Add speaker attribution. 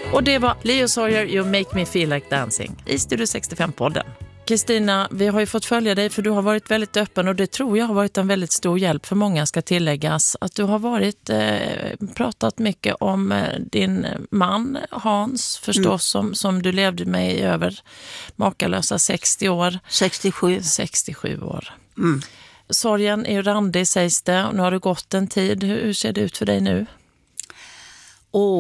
Speaker 1: Och det var Leo Sawyer, You Make Me Feel Like Dancing i Studio 65-podden. Kristina, vi har ju fått följa dig för du har varit väldigt öppen och det tror jag har varit en väldigt stor hjälp för många ska tilläggas. Att du har pratat mycket om din man Hans förstås som du levde med i över makalösa 60 år. 67 år.
Speaker 2: Mm.
Speaker 1: Sorgen är randig sägs det och nu har det gått en tid. Hur ser det ut för dig nu?